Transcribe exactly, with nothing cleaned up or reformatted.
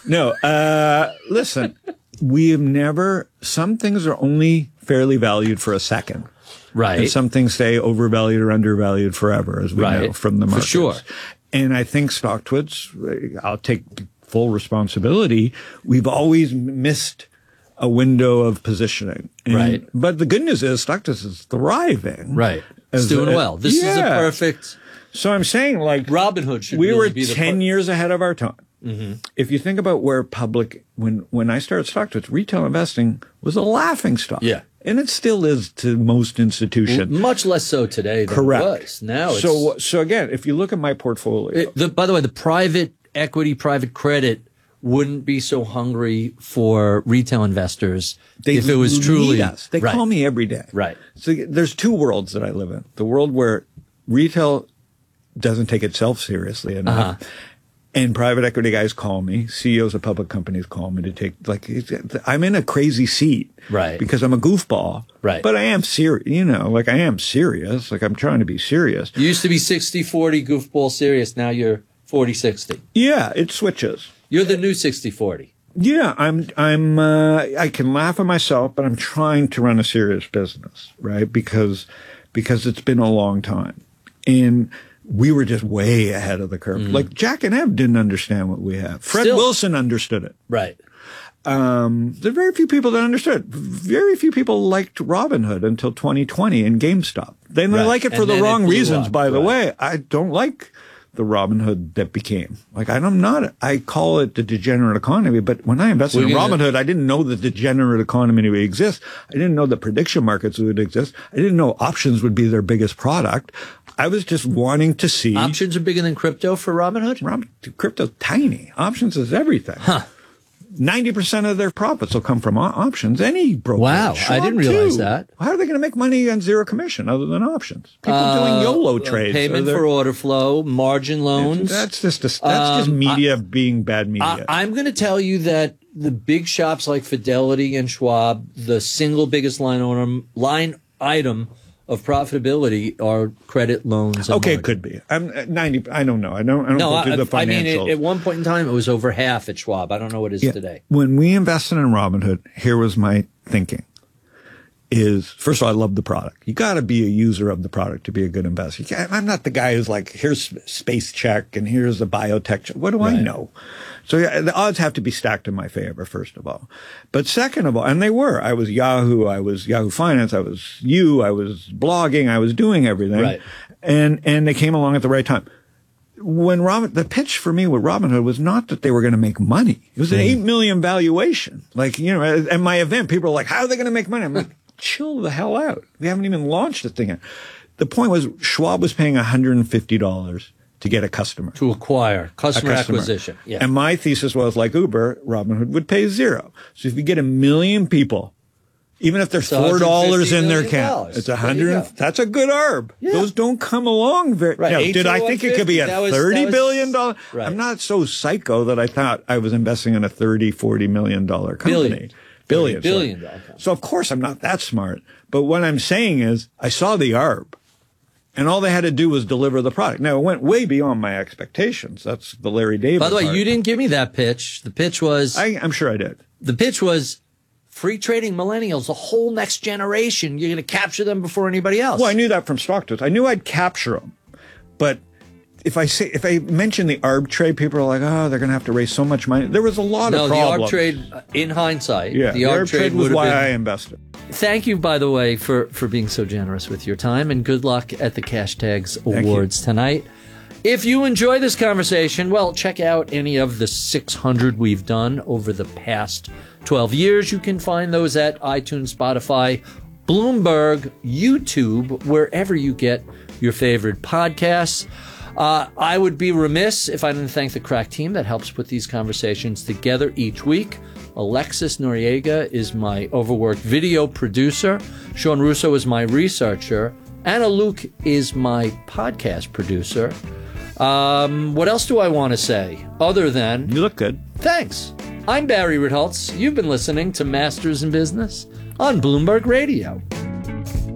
No, uh, listen, we have never, some things are only fairly valued for a second. Right. And some things stay overvalued or undervalued forever, as we right. know from the markets. For sure. And I think StockTwits, I'll take full responsibility. We've always missed a window of positioning. And, right. But the good news is StockTwits is thriving. Right. It's doing a, well. This yeah. is a perfect. So I'm saying, like, Robinhood should we really were be the ten par- years ahead of our time. Mm-hmm. If you think about where public, when, when I started StockTwits, retail investing was a laughing stock. Yeah. And it still is to most institutions. Much less so today than Correct. it was. Now it's... So, so again, if you look at my portfolio. It, the, by the way, the private equity, private credit wouldn't be so hungry for retail investors they if it was truly... us. They right. call me every day. Right. So there's two worlds that I live in. The world where retail doesn't take itself seriously enough. Uh-huh. And private equity guys call me, C E Os of public companies call me to take, like, I'm in a crazy seat. Right. Because I'm a goofball. Right. But I am serious, you know, like I am serious. Like I'm trying to be serious. You used to be sixty forty goofball serious. Now you're forty sixty. Yeah, it switches. You're the new sixty forty. Yeah, I'm, I'm, uh, I can laugh at myself, but I'm trying to run a serious business, right? Because, because it's been a long time. And, we were just way ahead of the curve. Mm. Like Jack and Ev didn't understand what we have. Fred Still. Wilson understood it. Right. Um, there are very few people that understood. Very few people liked Robinhood until twenty twenty and GameStop. They didn't right. like it for and the wrong reasons, up. by the right. way. I don't like the Robinhood that became. Like, I'm not, I call it the degenerate economy, but when I invested We're in gonna, Robinhood, I didn't know the degenerate economy would exist. I didn't know that prediction markets would exist. I didn't know options would be their biggest product. I was just wanting to see. Options are bigger than crypto for Robinhood? Rob, crypto's tiny. Options is everything. Huh. ninety percent of their profits will come from options. Any broker. Wow, Schwab I didn't realize too. that. How are they going to make money on zero commission other than options? People uh, doing YOLO trades. Payment for order flow, margin loans. That's just a, that's um, just media I, being bad media. I, I'm going to tell you that the big shops like Fidelity and Schwab, the single biggest line item, line item of profitability are credit loans. And okay, margin. it could be. I'm ninety. I don't know. I don't. I don't no, go through I, the financials. I mean, it, at one point in time, it was over half at Schwab. I don't know what it is yeah. today. When we invested in Robinhood, here was my thinking. Is first of all, I love the product. You got to be a user of the product to be a good investor. You can't, I'm not the guy who's like, here's Space Check and here's a biotech check. What do right. I know? So yeah, the odds have to be stacked in my favor, first of all. But second of all, and they were, I was Yahoo, I was Yahoo Finance, I was you, I was blogging, I was doing everything. Right. And, and they came along at the right time. When Robin, the pitch for me with Robinhood was not that they were going to make money. It was an eight million valuation. Like, you know, at my event, people are like, how are they going to make money? I'm like, chill the hell out. We haven't even launched the thing yet. The point was Schwab was paying one hundred fifty dollars to get a customer. To acquire, customer, customer. acquisition. Yeah. And my thesis was, like Uber, Robinhood would pay zero. So if you get a million people, even if there's four dollars in their account, it's a hundred. That's a good arb. Yeah. Those don't come along very. Right. Now, did I think it could be a that was, thirty that was, billion dollar? Right. I'm not so psycho that I thought I was investing in a thirty, forty million dollar company. Billion. Billion. Billion so. dollar company. So of course I'm not that smart. But what I'm saying is I saw the arb. And all they had to do was deliver the product. Now, it went way beyond my expectations. That's the Larry David By the way, part. you didn't give me that pitch. The pitch was... I, I'm sure I did. The pitch was free trading millennials, the whole next generation. You're going to capture them before anybody else. Well, I knew that from StockTwits. I knew I'd capture them. But if I say if I mention the arb trade, people are like, oh, they're going to have to raise so much money. There was a lot no, of problems. No, the arb trade, in hindsight, yeah, the, the arb, arb trade, trade was would why have been... I invested. Thank you, by the way, for, for being so generous with your time, and good luck at the Cash Tags Awards tonight. If you enjoy this conversation, well, check out any of the six hundred we've done over the past twelve years. You can find those at iTunes, Spotify, Bloomberg, YouTube, wherever you get your favorite podcasts. Uh, I would be remiss if I didn't thank the crack team that helps put these conversations together each week. Alexis Noriega is my overworked video producer. Sean Russo is my researcher. Anna Luke is my podcast producer. Um, what else do I want to say other than... You look good. Thanks. I'm Barry Ritholtz. You've been listening to Masters in Business on Bloomberg Radio.